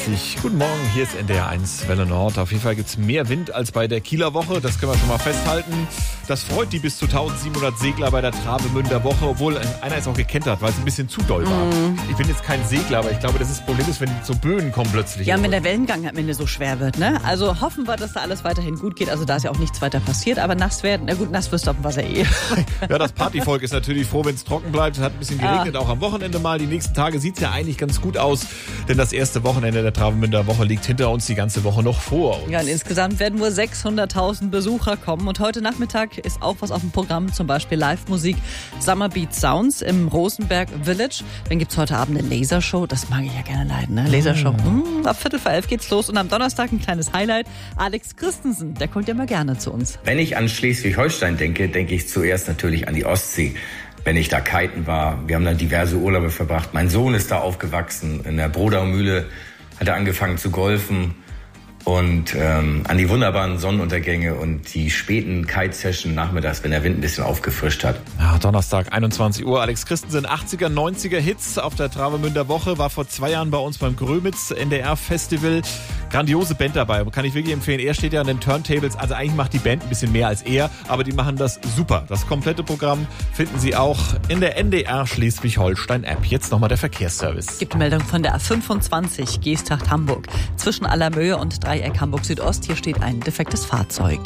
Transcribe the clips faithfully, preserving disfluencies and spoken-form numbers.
richtig. Guten Morgen, hier ist N D R eins Welle Nord. Auf jeden Fall gibt es mehr Wind als bei der Kieler Woche, das können wir schon mal festhalten. Das freut die bis zu eintausendsiebenhundert Segler bei der Travemünder Woche, obwohl einer ist auch gekentert, weil es ein bisschen zu doll war. Mm. Ich bin jetzt kein Segler, aber ich glaube, das, ist das Problem ist, wenn so Böen kommen plötzlich. Ja, wenn der Wellengang am Ende so schwer wird, ne? Also hoffen wir, dass da alles weiterhin gut geht. Also da ist ja auch nichts weiter passiert, aber nass werden, na gut, nass wirst du auf dem Wasser eh. Ja, das Partyvolk ist natürlich froh, wenn es trocken bleibt. Es hat ein bisschen geregnet, ja. Auch am Wochenende mal. Die nächsten Tage sieht es ja eigentlich ganz gut aus, denn das erste Wochenende der Travemünder Woche liegt hinter uns, die ganze Woche noch vor uns. Ja, und insgesamt werden nur sechshunderttausend Besucher kommen. Und heute Nachmittag ist auch was auf dem Programm, zum Beispiel Live-Musik Summer Beat Sounds im Rosenberg Village. Dann gibt es heute Abend eine Lasershow, das mag ich ja gerne leiden, ne? Lasershow. Mm. Mm, ab Viertel vor elf geht's los und am Donnerstag ein kleines Highlight. Alex Christensen, der kommt ja immer gerne zu uns. Wenn ich an Schleswig-Holstein denke, denke ich zuerst natürlich an die Ostsee. Wenn ich da kiten war, wir haben da diverse Urlaube verbracht. Mein Sohn ist da aufgewachsen, in der Brodau-Mühle hat er angefangen zu golfen. Und ähm, an die wunderbaren Sonnenuntergänge und die späten Kite-Session nachmittags, wenn der Wind ein bisschen aufgefrischt hat. Ja, Donnerstag, einundzwanzig Uhr. Alex Christensen, achtziger, neunziger Hits auf der Travemünder Woche. War vor zwei Jahren bei uns beim Grömitz N D R-Festival. Grandiose Band dabei, kann ich wirklich empfehlen. Er steht ja an den Turntables, also eigentlich macht die Band ein bisschen mehr als er, aber die machen das super. Das komplette Programm finden Sie auch in der N D R Schleswig-Holstein-App. Jetzt nochmal der Verkehrsservice. Es gibt eine Meldung von der A fünfundzwanzig, Geesthacht Hamburg. Zwischen Allermöhe und Dreieck Hamburg Südost, hier steht ein defektes Fahrzeug.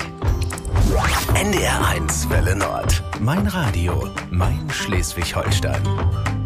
N D R eins Welle Nord. Mein Radio, mein Schleswig-Holstein.